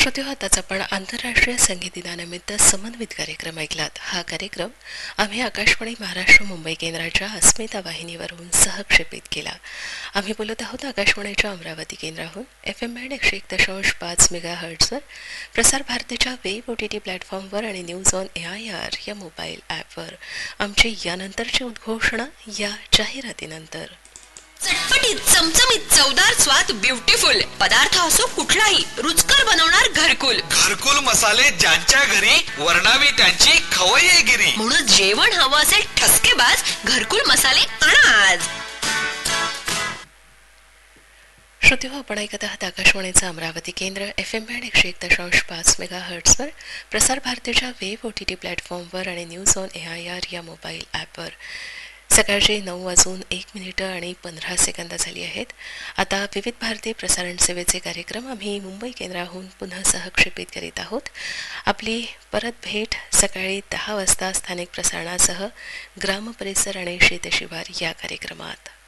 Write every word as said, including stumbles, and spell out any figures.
श्रोतेहो, आताच आपण आंतरराष्ट्रीय संगीत दिनानिमित्त समन्वित कार्यक्रम ऐकलात. हा कार्यक्रम आम्ही आकाशवाणी महाराष्ट्र मुंबई केंद्राच्या अस्मिता वाहिनीवरून सहक्षेपित केला. आम्ही बोलत आहोत आकाशवाणीच्या अमरावती केंद्राहून एफ एम बँड एकशे एक दशांश पाच मेगा हर्ट्झवर, प्रसार भारतीच्या वेब ओ टी टी प्लॅटफॉर्मवर आणि news on A I R या मोबाईल ॲपवर. आमची यानंतरची उद्घोषणा या जाहिरातीनंतर. चटपटीत, चमचमीत, चवदार स्वाद, ब्युटिफुल पदार्थ असो कुठलाही, रुचकर बनवणार घरकुल. घरकुल मसाले ज्यांच्या घरी, वर्णावी त्यांची खवय्येगिरी. म्हणून जेवण हवं असेल ठसकेबाज, घरकुल मसाले आणा आज. श्रोतेहो, आपण ऐकत आहात आकाशवाणीचं अमरावती केंद्र एफ एम बँड एकशे एक दशांश पाच मेगा हर्ट्झवर, प्रसार भारतीच्या वेब ओ टी टी प्लॅटफॉर्मवर आणि news on A I R या मोबाईल ॲपवर. सकाळचे नऊ वाजून एक मिनिटं आणि पंधरा सेकंद झाली आहेत. आता विविध भारती प्रसारण सेवेचे कार्यक्रम आम्ही मुंबई केंद्राहून पुन्हा सहक्षेपित करीत आहोत. आपली परत भेट सकाळी दहा वाजता स्थानिक प्रसारणासह ग्रामपरिसर आणि शेतशिवार या कार्यक्रमात.